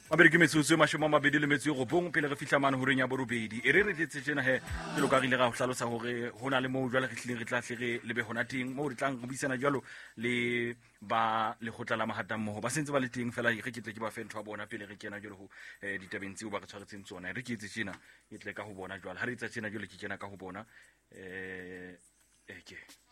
Mabedi ke metsotso e mashome a mabedi le metso e robong pele re fihla mane horeng ya borobedi e re tletse tjena he ke lo ka rile ga go hlalosa hore hona le moo jwale re hlile re tla hle re lebe hona teng moo re tlang go buisana jwalo le ba le khotla la mahatang mo ba sentse ba le teng fela re ke tle ke ba fe ntho ba bona pele re kena jwalo ho ditabeng tseo ba re tshwaretseng tsona re ke etse tjena e tle ka ho bona jwale ha re etsa tjena jwale ke kena ka ho bona ke